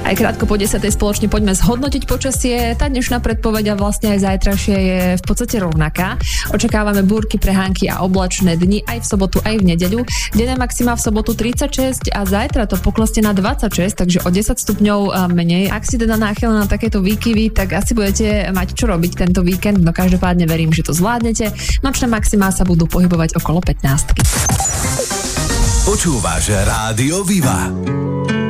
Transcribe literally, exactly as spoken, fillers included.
Aj krátko po desiatej spoločne poďme zhodnotiť počasie. Tá dnešná predpoveď a vlastne aj zajtrajšie je v podstate rovnaká. Očakávame búrky, prehánky a oblačné dni aj v sobotu, aj v nedeľu. Denné maxima v sobotu tridsaťšesť a zajtra to poklesne na dvadsaťšesť, takže o desať stupňov menej. Ak si teda náchylná na takéto výkyvy, tak asi budete mať čo robiť tento víkend, no každopádne verím, že to zvládnete. Nočné maxima sa budú pohybovať okolo pätnástky. Počúvaš Rádio Viva.